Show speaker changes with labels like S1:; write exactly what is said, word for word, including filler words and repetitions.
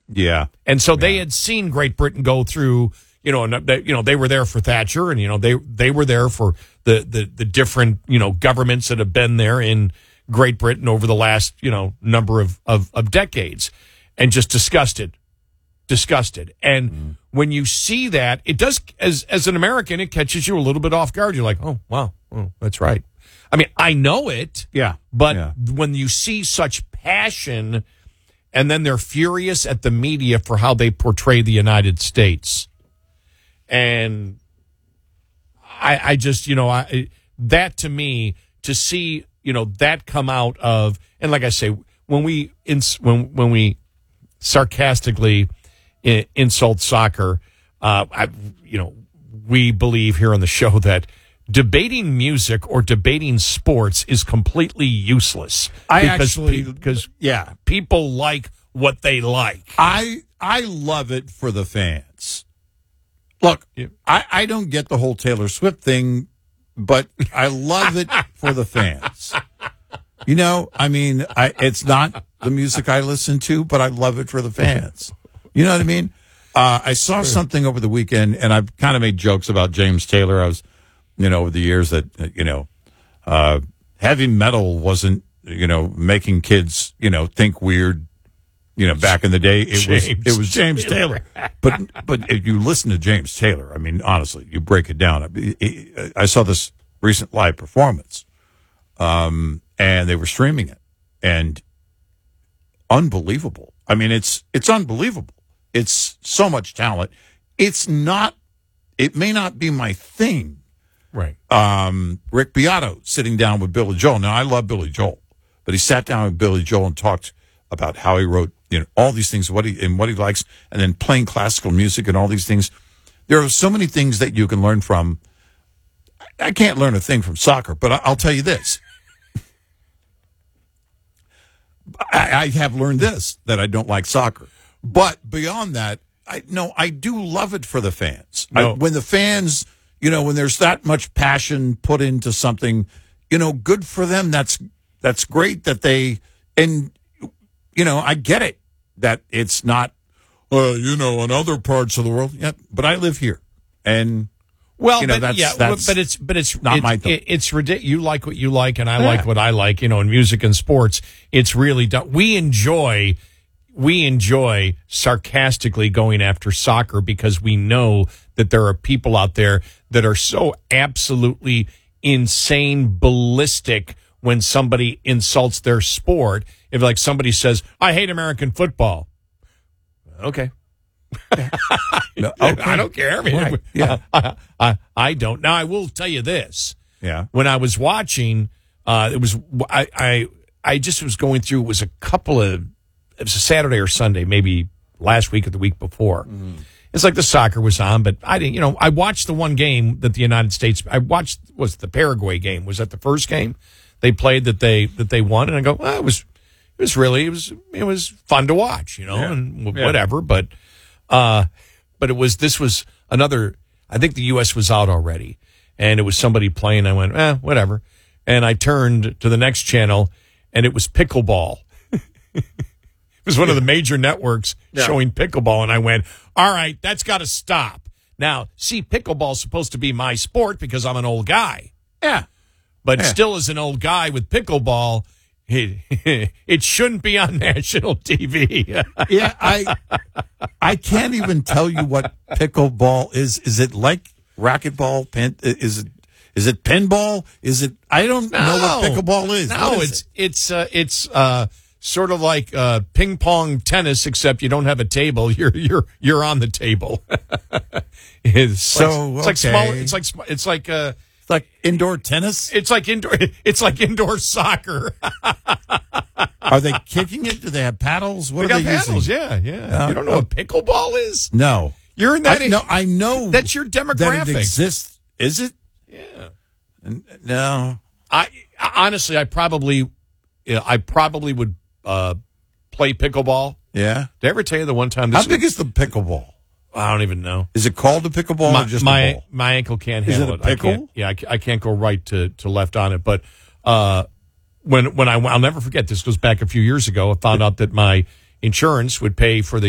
S1: Yeah.
S2: And so
S1: yeah.
S2: they had seen Great Britain go through, you know, and they, you know, they were there for Thatcher, and, you know, they they were there for the, the, the different, you know, governments that have been there in Great Britain over the last, you know, number of, of, of decades, and just disgusted. Disgusted. And mm. when you see that, it does, as as an American, it catches you a little bit off guard. You're like, oh, wow, oh, that's right. I mean, I know it,
S1: yeah,
S2: but
S1: yeah.
S2: when you see such passion, and then they're furious at the media for how they portray the United States, and I, I just, you know, I that to me, to see, you know, that come out of, and like I say, when we ins, when when we sarcastically insult soccer, uh, I, you know, we believe here on the show that debating music or debating sports is completely useless.
S1: I
S2: because
S1: actually,
S2: because
S1: yeah,
S2: people like what they like.
S1: I I love it for the fans. Look, yeah. I, I don't get the whole Taylor Swift thing, but I love it for the fans. You know, I mean, I, it's not the music I listen to, but I love it for the fans. You know what I mean? Uh, I saw something over the weekend, and I've kind of made jokes about James Taylor. I was, you know, over the years that, you know, uh, heavy metal wasn't, you know, making kids, you know, think weird. You know, back in the day, it
S2: James
S1: was it was James Taylor. Taylor. But but if you listen to James Taylor, I mean, honestly, you break it down. I, I saw this recent live performance, um, and they were streaming it, and unbelievable. I mean, it's it's unbelievable. It's so much talent. It's not. It may not be my thing.
S2: Right.
S1: Um, Rick Beato sitting down with Billy Joel. Now, I love Billy Joel, but he sat down with Billy Joel and talked about how he wrote, you know, all these things, what he and what he likes, and then playing classical music and all these things. There are so many things that you can learn from. I can't learn a thing from soccer, but I'll tell you this. I, I have learned this, that I don't like soccer. But beyond that, I no, I do love it for the fans.
S2: No.
S1: I, when the fans, you know, when there's that much passion put into something, you know, good for them. That's that's great that they, and, you know, I get it that it's not, uh, you know, in other parts of the world. Yeah, but I live here, and
S2: well,
S1: you know,
S2: but
S1: that's,
S2: yeah,
S1: that's
S2: but it's but it's
S1: not
S2: it's,
S1: my thing.
S2: It, it's ridiculous. You like what you like, and I
S1: Yeah.
S2: like what I like. You know, in music and sports, it's really done. We enjoy. We enjoy sarcastically going after soccer because we know that there are people out there that are so absolutely insane, ballistic when somebody insults their sport. If, like, somebody says, I hate American football. Okay.
S1: No, okay.
S2: I don't care. I mean,
S1: Right. Yeah.
S2: I, I, I don't. Now, I will tell you this.
S1: Yeah.
S2: When I was watching, uh, it was I, I I just was going through, it was a couple of, it was a Saturday or Sunday, maybe last week or the week before. Mm. It's like the soccer was on, but I didn't, you know, I watched the one game that the United States, I watched, was the Paraguay game. Was that the first game they played that they, that they won? And I go, well, it was, it was really, it was, it was fun to watch, you know,
S1: yeah.
S2: and
S1: yeah.
S2: whatever. But, uh, but it was, this was another, I think the U S was out already, and it was somebody playing. I went, eh, whatever. And I turned to the next channel, and it was pickleball. It was one of the major networks yeah. showing pickleball, and I went, all right, that's got to stop. Now, see, pickleball's supposed to be my sport because I'm an old guy.
S1: Yeah.
S2: But
S1: yeah.
S2: still, as an old guy with pickleball, it, it shouldn't be on national T V.
S1: yeah, I I can't even tell you what pickleball is. Is it like racquetball? Pin, is it is it pinball? Is it? I don't
S2: no,
S1: know what pickleball is.
S2: No,
S1: is
S2: it's
S1: it?
S2: it's uh, it's uh, sort of like uh, ping pong tennis, except you don't have a table. You're you're you're on the table. it's
S1: so
S2: like, it's
S1: okay.
S2: like smaller. It's like it's like uh,
S1: it's like indoor tennis.
S2: It's like indoor. It's like indoor soccer.
S1: Are they kicking it? Do they have paddles? What
S2: they
S1: are
S2: got
S1: they
S2: paddles,
S1: using?
S2: Yeah, yeah. Uh, you don't know uh, what pickleball is?
S1: No.
S2: You're in that.
S1: I, no, I know.
S2: That's your demographic.
S1: That it exists. Is it?
S2: Yeah.
S1: No.
S2: I honestly, I probably, you know, I probably would uh, play pickleball.
S1: Yeah.
S2: Did I ever tell you the one time? This
S1: How big is the pickleball?
S2: I don't even know.
S1: Is it called a pickleball
S2: my,
S1: or just
S2: my,
S1: a ball?
S2: My ankle can't
S1: is
S2: handle
S1: it.
S2: it.
S1: A pickle?
S2: I can't, yeah, I, I can't go right to, to left on it. But uh, when when I I'll never forget. This goes back a few years ago. I found out that my insurance would pay for the